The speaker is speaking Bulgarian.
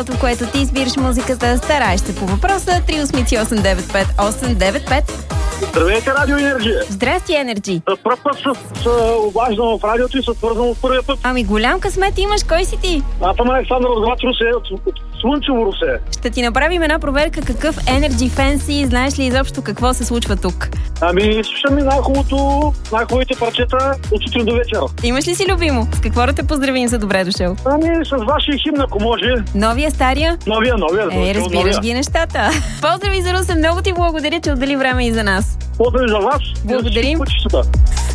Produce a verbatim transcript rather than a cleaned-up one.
началото, в което ти избираш музиката, стараеш се по въпроса. Три осем осем девет пет осем девет пет. Здравейте, Радио Енерджи! Здрасти, Енерджи! За пръв път се обаждам в радиото и се свързвам от първия път. Ами голям късмет имаш, кой си ти? Аз съм Александър от град Русе, от, от Слънчево Русе. Ще ти направим една проверка какъв Energy фен си, знаеш ли изобщо какво се случва тук? Ами, слушам ми най-хубавото, най-хубавите парчета от сутрин до вечера. Имаш ли си любимо? С какво да те поздравим за добре дошъл? Ами, с вашия химн, ако може. Новия, стария? Новия, новия. Е, разбираш новия. Ги нещата. Поздрави за Русе, много ти благодаря, че отдели време и за нас. Поздрави за вас. Благодарим. Да